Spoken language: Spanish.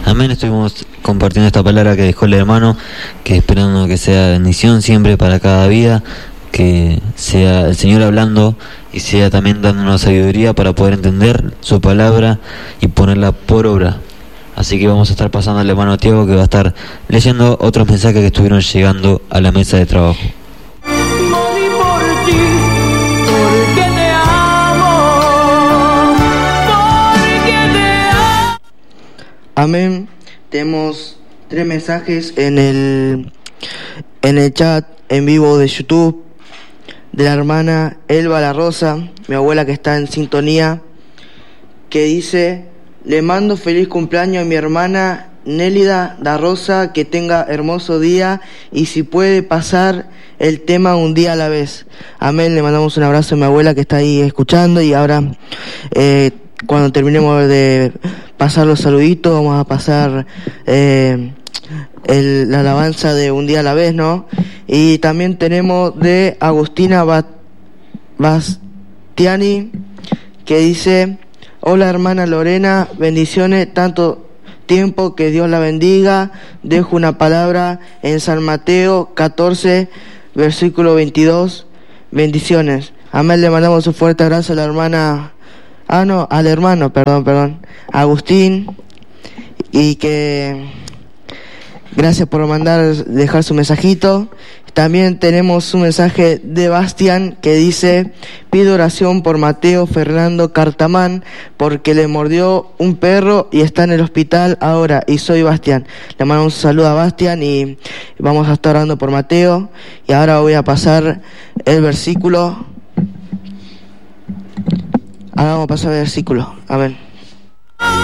Amén. Estuvimos compartiendo esta palabra que dejó el hermano, que esperando que sea bendición siempre para cada vida, que sea el Señor hablando y sea también dándonos sabiduría para poder entender su palabra y ponerla por obra. Así que vamos a estar pasando al hermano Tiago, que va a estar leyendo otros mensajes que estuvieron llegando a la mesa de trabajo. Morí por ti, porque te amo, porque te amo. Amén. Tenemos 3 mensajes en el chat en vivo de YouTube de la hermana Elba La Rosa, mi abuela que está en sintonía, que dice: le mando feliz cumpleaños a mi hermana Nélida Da Rosa, que tenga hermoso día y si puede pasar el tema un día a la vez. Amén. Le mandamos un abrazo a mi abuela que está ahí escuchando, y ahora cuando terminemos de pasar los saluditos vamos a pasar la alabanza de un día a la vez, ¿no? Y también tenemos de Agustina Bastiani, que dice: hola hermana Lorena, bendiciones, tanto tiempo, que Dios la bendiga. Dejo una palabra en San Mateo 14, versículo 22, bendiciones. Amén. Le mandamos un fuerte abrazo a la hermana, al hermano, perdón, Agustín, y que gracias por dejar su mensajito. También tenemos un mensaje de Bastián que dice: pido oración por Mateo Fernando Cartamán, porque le mordió un perro y está en el hospital ahora, y soy Bastián. Le mandamos un saludo a Bastián y vamos a estar orando por Mateo. Y ahora voy a pasar el versículo. Ahora vamos a pasar el versículo. Amén.